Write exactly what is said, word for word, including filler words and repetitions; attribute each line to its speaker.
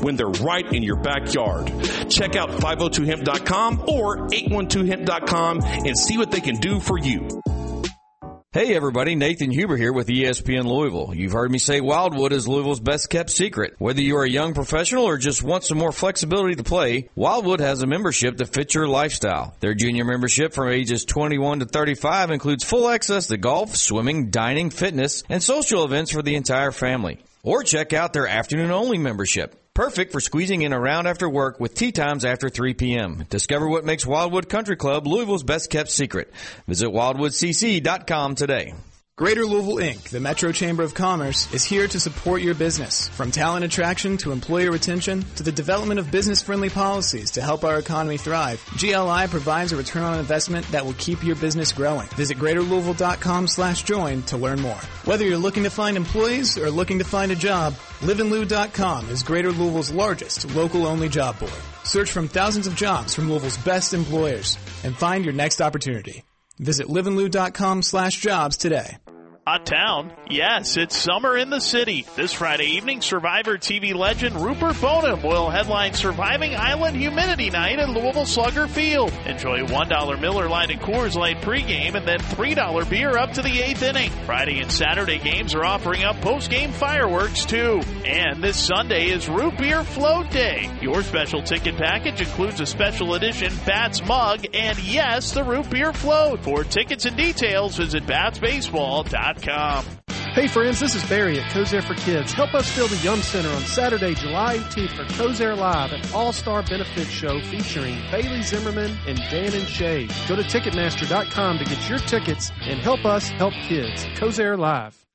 Speaker 1: when they're right in your backyard. Check out five oh two hemp dot com or eight one two hemp dot com and see what they can do for you.
Speaker 2: Hey everybody, Nathan Huber here with E S P N Louisville. You've heard me say Wildwood is Louisville's best kept secret. Whether you are a young professional or just want some more flexibility to play, Wildwood has a membership that fits your lifestyle. Their junior membership from ages twenty-one to thirty-five includes full access to golf, swimming, dining, fitness, and social events for the entire family. Or check out their afternoon-only membership. Perfect for squeezing in around after work with tea times after three p.m. Discover what makes Wildwood Country Club Louisville's best-kept secret. Visit wildwood c c dot com today.
Speaker 3: Greater Louisville, Incorporated, the Metro Chamber of Commerce, is here to support your business. From talent attraction to employer retention to the development of business-friendly policies to help our economy thrive, G L I provides a return on investment that will keep your business growing. Visit greater louisville dot com slash join to learn more. Whether you're looking to find employees or looking to find a job, live in lou dot com is Greater Louisville's largest local-only job board. Search from thousands of jobs from Louisville's best employers and find your next opportunity. Visit live in lou dot com slash jobs today.
Speaker 4: Hot town? Yes, it's summer in the city. This Friday evening, Survivor T V legend Rupert Boneham will headline Surviving Island Humidity Night at Louisville Slugger Field. Enjoy one dollar Miller Lite and Coors Light pregame and then three dollar beer up to the eighth inning. Friday and Saturday games are offering up postgame fireworks too. And this Sunday is Root Beer Float Day. Your special ticket package includes a special edition Bats mug and yes, the Root Beer Float. For tickets and details, visit bats baseball dot com.
Speaker 5: Hey friends, this is Barry at Cozair for Kids. Help us fill the Yum Center on Saturday, July eighteenth for Cozair Live, an all-star benefit show featuring Bailey Zimmerman and Dan and Shay. Go to Ticketmaster dot com to get your tickets and help us help kids. Cozair Live.